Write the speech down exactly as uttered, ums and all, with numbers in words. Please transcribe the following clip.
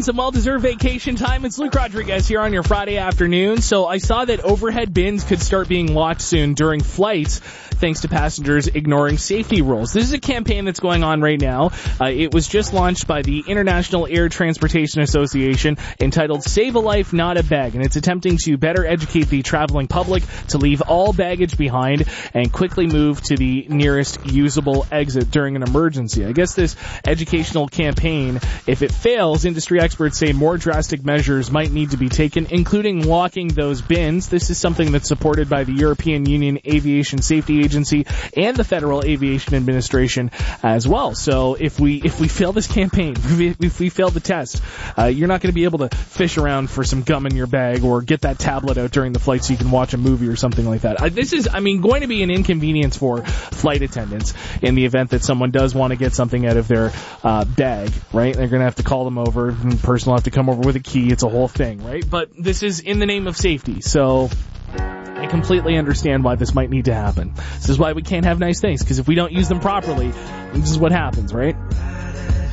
some well-deserved vacation time. It's Luke Rodriguez here on your Friday afternoon. So I saw that overhead bins could start being locked soon during flights, thanks to passengers ignoring safety rules. This is a campaign that's going on right now. Uh, it was just launched by the International Air Transportation Association, entitled Save a Life, Not a Bag, and it's attempting to better educate the traveling public to leave all baggage behind and quickly move to the nearest usable exit during an emergency. I guess this educational campaign, if it fails, industry experts say more drastic measures might need to be taken, including locking those bins. This is something that's supported by the European Union Aviation Safety Agency and the Federal Aviation Administration as well. So if we if we fail this campaign, if we fail the test, uh, you're not going to be able to fish around for some gum in your bag or get that tablet out during the flight so you can watch a movie or something like that. Uh, this is, I mean, going to be an inconvenience for flight attendants in the event that someone does want to get something out of their uh, bag, right? They're going to have to call them over, and the person will have to come over with a key. It's a whole thing, right? But this is in the name of safety, so I completely understand why this might need to happen. This is why we can't have nice things, because if we don't use them properly, this is what happens, right?